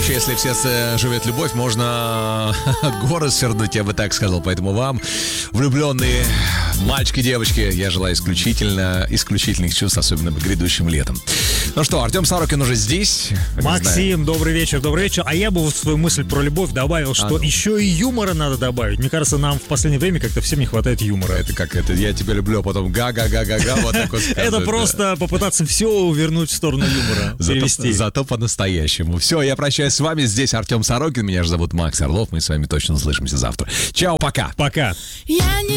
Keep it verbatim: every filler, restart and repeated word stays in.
Вообще, если в сердце живет любовь, можно горы свернуть, я бы так сказал. Поэтому вам, влюбленные мальчики, девочки, я желаю исключительно, исключительных чувств, особенно грядущим летом. Ну что, Артем Сорокин уже здесь. Максим, добрый вечер, добрый вечер. А я бы вот свою мысль про любовь добавил, что а ну. еще и юмора надо добавить. Мне кажется, нам в последнее время как-то всем не хватает юмора. Это как это, я тебя люблю, а потом га-га-га-га-га, вот так вот сказать. Это просто попытаться все вернуть в сторону юмора, перевести. Зато по-настоящему. Все, я прощаюсь с вами. Здесь Артем Сорокин, меня же зовут Макс Орлов. Мы с вами точно услышимся завтра. Чао, пока. Пока.